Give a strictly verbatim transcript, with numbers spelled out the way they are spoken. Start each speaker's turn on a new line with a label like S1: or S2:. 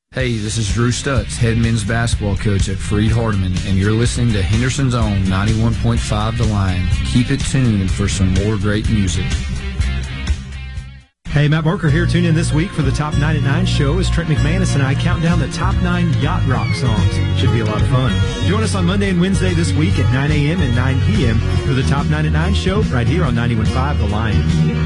S1: Hey, this is Drew Stutz, head men's basketball coach at Freed Hardeman, and you're listening to Henderson's Own ninety-one point five The Lion. Keep it tuned for some more great music.
S2: Hey, Matt Barker here. Tune in this week for the Top nine at nine show as Trent McManus and I count down the top nine yacht rock songs. Should be a lot of fun. Join us on Monday and Wednesday this week at nine a.m. and nine p.m. for the Top nine at nine show right here on ninety-one point five The Lion.